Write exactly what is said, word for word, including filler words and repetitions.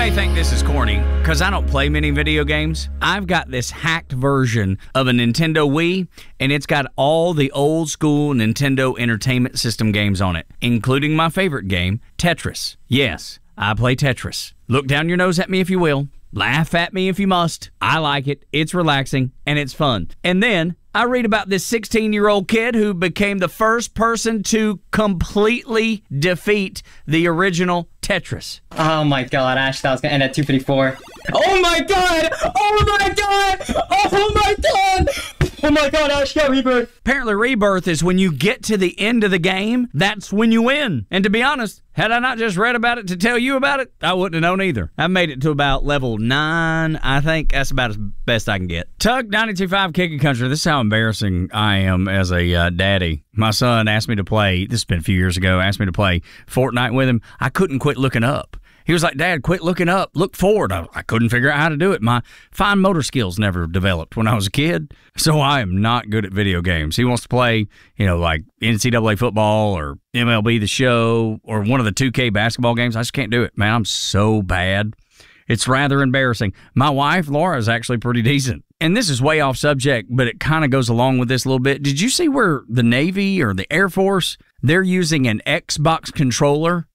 may think this is corny, because I don't play many video games. I've got this hacked version of a Nintendo Wii, and it's got all the old school Nintendo Entertainment System games on it, including my favorite game, Tetris. Yes, I play Tetris. Look down your nose at me if you will. Laugh at me if you must. I like it. It's relaxing, and it's fun. And then I read about this sixteen-year-old kid who became the first person to completely defeat the original Tetris. Oh my god, Ash, that was gonna end at two fifty-four. Oh my god! Oh my god! Oh my god! Oh my god, Ash got Rebirth. Apparently, Rebirth is when you get to the end of the game, that's when you win. And to be honest, had I not just read about it to tell you about it, I wouldn't have known either. I made it to about level nine. I think that's about as best I can get. Tug ninety-two point five Kicking Country. This is how embarrassing I am as a uh, daddy. My son asked me to play, this has been a few years ago, asked me to play Fortnite with him. I couldn't quit looking up. He was like, Dad, quit looking up. Look forward. I, I couldn't figure out how to do it. My fine motor skills never developed when I was a kid, so I am not good at video games. He wants to play, you know, like N C double A football or M L B The Show or one of the two K basketball games. I just can't do it, man. I'm so bad. It's rather embarrassing. My wife, Laura, is actually pretty decent. And this is way off subject, but it kind of goes along with this a little bit. Did you see where the Navy or the Air Force, they're using an Xbox controller